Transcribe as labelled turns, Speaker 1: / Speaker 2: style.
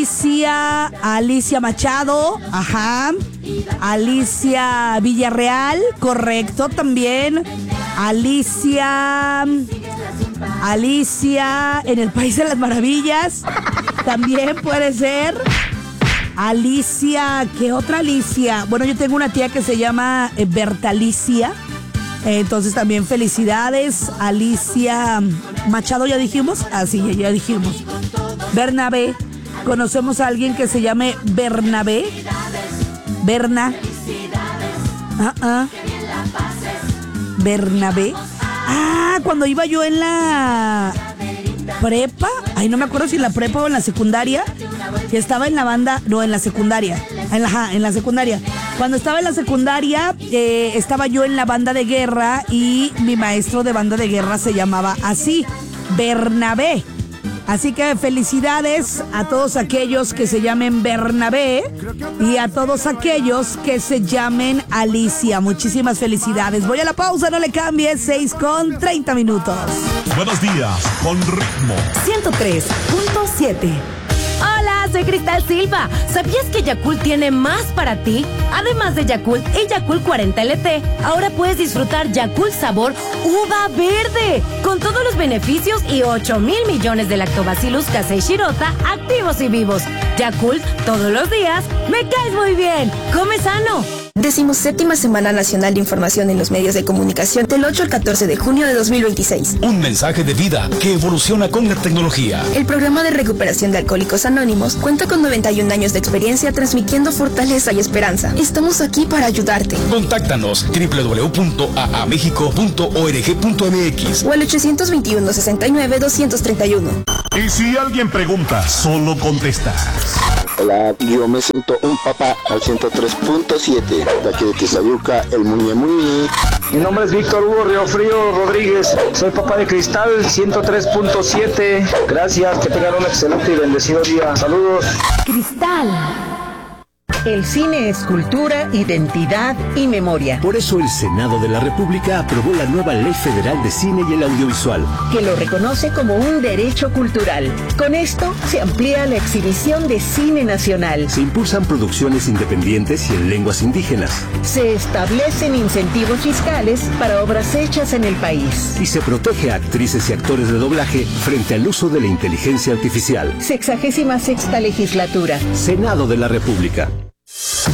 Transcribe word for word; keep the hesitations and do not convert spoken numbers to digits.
Speaker 1: Alicia, Alicia Machado, ajá. Alicia Villarreal, correcto también. Alicia, Alicia en el País de las Maravillas, también puede ser. Alicia, ¿qué otra Alicia? Bueno, yo tengo una tía que se llama eh, Bertalicia. Entonces también felicidades. Alicia Machado, ¿ya dijimos? Ah, sí, ya, ya dijimos. Bernabé. ¿Conocemos a alguien que se llame Bernabé? Berna. Ah, ah. Bernabé. Ah, cuando iba yo en la prepa. Ay, no me acuerdo si en la prepa o en la secundaria. Que estaba en la banda. No, en la secundaria. En la, ajá, en la secundaria. Cuando estaba en la secundaria, eh, estaba yo en la banda de guerra y mi maestro de banda de guerra se llamaba así, Bernabé. Así que felicidades a todos aquellos que se llamen Bernabé y a todos aquellos que se llamen Alicia. Muchísimas felicidades. Voy a la pausa, no le cambies, seis con treinta minutos.
Speaker 2: Buenos días, con ritmo.
Speaker 3: ciento tres punto siete. Hola, soy Cristal Silva. ¿Sabías que Yakult tiene más para ti? Además de Yakult y Yakult cuarenta L T, ahora puedes disfrutar Yakult sabor uva verde, con todos los beneficios y ocho mil millones de lactobacillus casei shirota activos y vivos. Yakult, todos los días, me caes muy bien. Come sano.
Speaker 4: Decimoséptima Semana Nacional de Información en los Medios de Comunicación del ocho al catorce de junio de dos mil veintiséis.
Speaker 5: Un mensaje de vida que evoluciona con la tecnología.
Speaker 4: El programa de recuperación de Alcohólicos Anónimos cuenta con noventa y un años de experiencia transmitiendo fortaleza y esperanza. Estamos aquí para ayudarte.
Speaker 5: Contáctanos doble u doble u doble u punto a a méxico punto org punto m x
Speaker 4: o al ochocientos veintiuno, sesenta y nueve, doscientos treinta y uno.
Speaker 2: Y si alguien pregunta, solo contestas.
Speaker 6: Hola, yo me siento un papá al ciento tres punto siete, de aquí de Tizayuca, el Muñe Muñe.
Speaker 7: Mi nombre es Víctor Hugo Riofrío Rodríguez, soy papá de Cristal ciento tres punto siete. Gracias, que tengan un excelente y bendecido día. Saludos.
Speaker 3: Cristal.
Speaker 8: El cine es cultura, identidad y memoria.
Speaker 9: Por eso el Senado de la República aprobó la nueva Ley Federal de Cine y el Audiovisual,
Speaker 8: que lo reconoce como un derecho cultural. Con esto se amplía la exhibición de cine nacional.
Speaker 9: Se impulsan producciones independientes y en lenguas indígenas.
Speaker 8: Se establecen incentivos fiscales para obras hechas en el país.
Speaker 9: Y se protege a actrices y actores de doblaje frente al uso de la inteligencia artificial.
Speaker 8: Sexagésima sexta legislatura.
Speaker 9: Senado de la República.